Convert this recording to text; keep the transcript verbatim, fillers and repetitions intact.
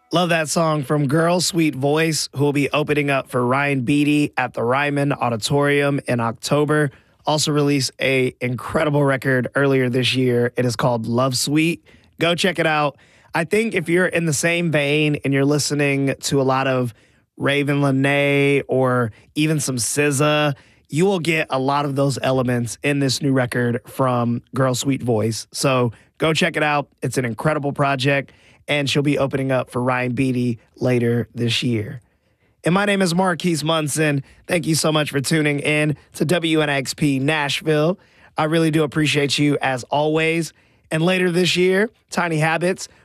Love that song from Girl Sweet Voice, who will be opening up for Ryan Beatty at the Ryman Auditorium in October. Also released a incredible record earlier this year. It is called Love Sweet. Go check it out. I think if you're in the same vein and you're listening to a lot of Raven Lenae or even some S Z A, you will get a lot of those elements in this new record from Girl Sweet Voice. So go check it out. It's an incredible project, and she'll be opening up for Ryan Beatty later this year. And my name is Marquise Munson. Thank you so much for tuning in to W N X P Nashville. I really do appreciate you as always. And later this year, Tiny Habits